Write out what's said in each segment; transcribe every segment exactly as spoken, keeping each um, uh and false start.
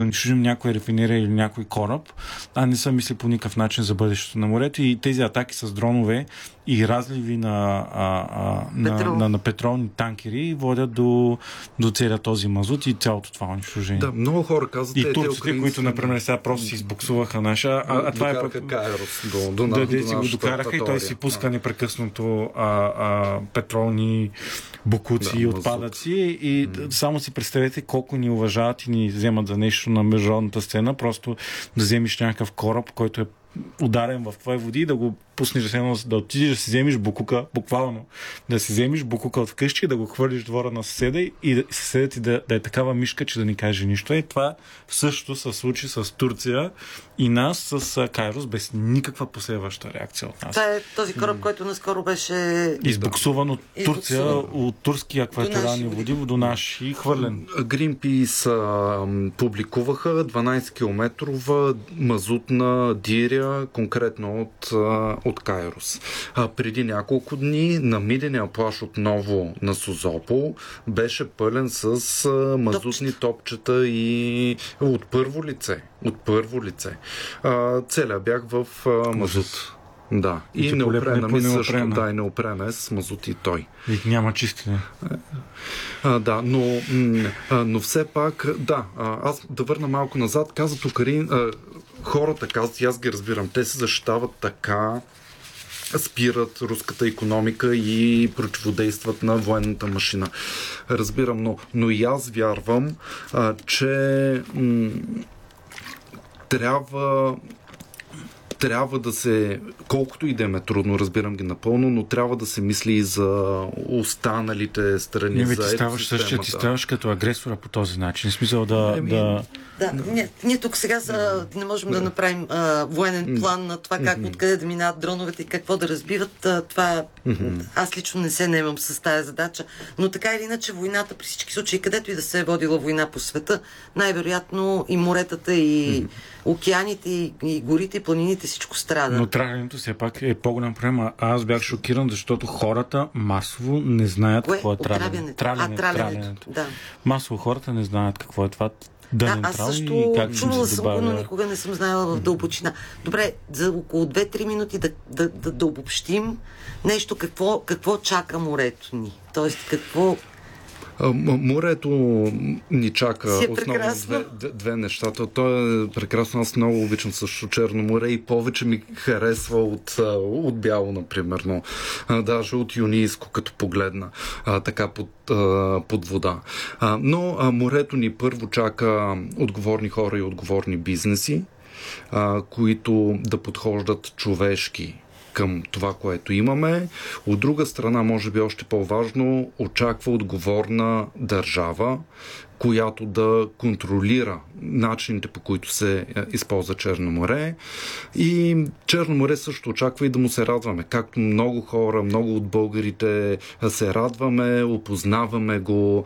унищожим някоя рафинерия или някой кораб, а не са мисли по никакъв начин за бъдещето на морето. И тези атаки с дронове и разливи на, а, а, на, на, на петролни танкери водят до, до целия този мазут и цялото това унищожение. Да, много хора казват. И турците, които, например, сега просто си избуксуваха наша, а, а това е пък... Кайрос до, до, да, до, да до си го докараха и той си пуска непрекъснато а, а, петролни бокуци, да, отпадъци и mm. само си представете колко ни уважават и ни вземат за нещо на международната сцена, просто да вземеш някакъв кораб, който е ударен в твои води и да го пуснеш едно, да отидеш да си вземеш букука, буквално да си вземеш букука от вкъщи, да го хвърлиш в двора на съседа и да, съседът ти да, да е такава мишка, че да ни каже нищо. И това също се случи с Турция и нас с Кайрос без никаква последваща реакция от нас. Това е този кораб, mm. който наскоро беше избуксуван от Турция, от турски акваториални води до наши и хвърлен. Greenpeace публикуваха дванайсет километрова мазутна диря, конкретно от от Кайрос. А, преди няколко дни намидения плаж отново на Созопол беше пълен с а, мазутни топчета и от първо лице. От първо лице. А, целя бях в а, мазут. Да. И, и неопрена ми също. Да, и неопрена е с мазут и той. И няма чистене. А, да, но, а, но все пак, да, аз да върна малко назад, каза Токарин, а, хората казват, и аз ги разбирам, те се защитават така, спират руската икономика и противодействат на военната машина. Разбирам, но, но и аз вярвам, а, че м- трябва трябва да се, колкото и да е трудно, разбирам ги напълно, но трябва да се мисли и за останалите страни. Не, за ти ставаш същия, ти ставаш като агресора по този начин. В смисъл да... Еми, да... Да, ние, ние тук сега са, не можем да направим а, военен план на това как, откъде да минават дроновете и какво да разбиват. А, това аз лично не се наемам с тази задача, но така или иначе войната при всички случаи, където и да се е водила война по света, най-вероятно и моретата, и океаните, и, и горите, и планините, всичко страда. Но траленето все пак е по-голям проблем. А аз бях шокиран, защото хората масово не знаят Кое? какво е траленето. Траленето. А, траленето. Да. Масово хората не знаят какво е това. Да, да, аз също чувала съм го, но никога не съм знаела в дълбочина. Добре, за около две-три минути да, да, да, да обобщим нещо, какво, какво чака морето ни. Тоест, какво... Морето ни чака е основно две, две нещата. То е прекрасно. Аз много обичам също Черно море и повече ми харесва от, от бяло, например. Но, даже от юнийско, като погледна а, така под, а, под вода. А, но а, морето ни първо чака отговорни хора и отговорни бизнеси, а, които да подхождат човешки към това, което имаме. От друга страна, може би още по-важно, очаква отговорна държава, която да контролира начините, по които се използва Черно море. И Черно море също очаква и да му се радваме. Както много хора, много от българите се радваме, опознаваме го.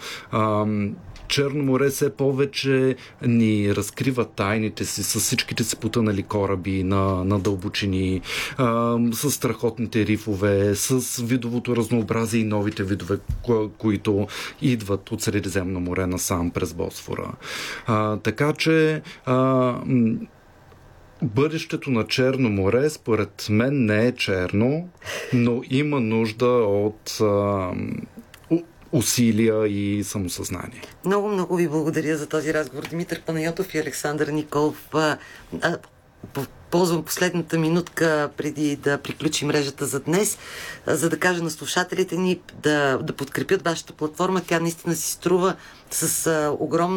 Черно море все повече ни разкрива тайните си с всичките си потънали кораби на, на дълбочини, а, с страхотните рифове, с видовото разнообразие и новите видове, ко- които идват от Средиземно море насам през Босфора. А, така че а, бъдещето на Черно море, според мен, не е черно, но има нужда от а, усилия и самосъзнание. Много, много ви благодаря за този разговор. Димитър Панайотов и Александър Николов. А, а, ползвам последната минутка преди да приключим мрежата за днес, а, за да кажа на слушателите ни да, да подкрепят вашата платформа. Тя наистина си струва с а, огромна